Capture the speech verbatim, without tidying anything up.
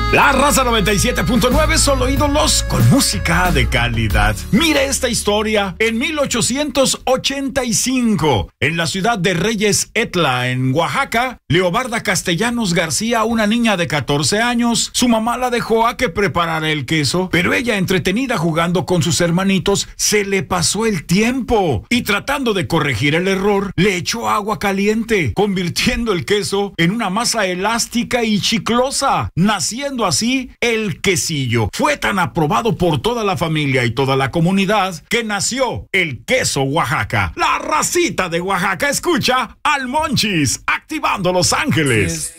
La Raza noventa y siete punto nueve, solo ídolos con música de calidad. Mire esta historia. En mil ochocientos ochenta y cinco, en la ciudad de Reyes Etla, en Oaxaca, Leobarda Castellanos García, una niña de catorce años, su mamá la dejó a que preparara el queso, pero ella, entretenida jugando con sus hermanitos, se le pasó el tiempo y, tratando de corregir el error, le echó agua caliente, convirtiendo el queso en una masa elástica y chiclosa, naciendo así el quesillo. Fue tan aprobado por toda la familia y toda la comunidad que nació el queso Oaxaca. La racita de Oaxaca escucha al Monchis, activando Los Ángeles.